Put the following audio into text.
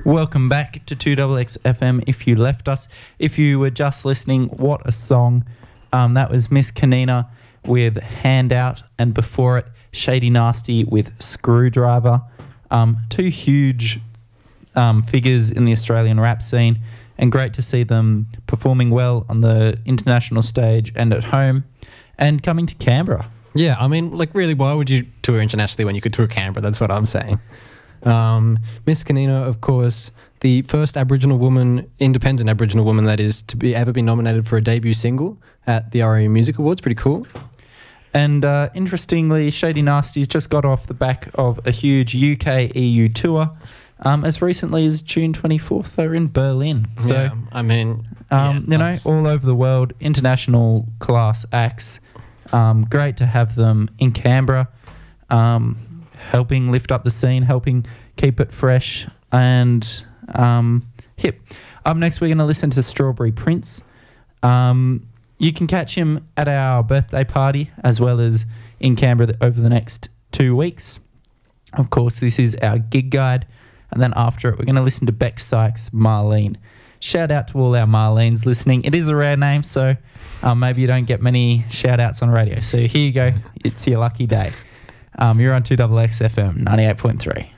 Welcome back to 2XX FM. If you left us, if you were just listening, what a song. That was Miss Kanina with Handout, and before it, Shady Nasty with Screwdriver. Two huge figures in the Australian rap scene, and great to see them performing well on the international stage and at home and coming to Canberra. Yeah, I mean, like, really, why would you tour internationally when you could tour Canberra? That's what I'm saying. Miss Kanina, of course, the first Aboriginal woman, independent Aboriginal woman, that is, to be ever be nominated for a debut single at the RAU Music Awards. Pretty cool. And interestingly, Shady Nasty's just got off the back of a huge UK EU tour. As recently as June 24th, they were in Berlin. So, yeah, I mean, you know, all over the world, international class acts. Great to have them in Canberra, helping lift up the scene, helping keep it fresh and hip. Up next, we're going to listen to Strawberry Prince. You can catch him at our birthday party as well as in Canberra over the next 2 weeks. Of course, this is our gig guide. And then after it, we're going to listen to Beck Sykes' Marlene. Shout out to all our Marlenes listening. It is a rare name, so maybe you don't get many shout outs on radio. So here you go. It's your lucky day. You're on 2XX FM 98.3.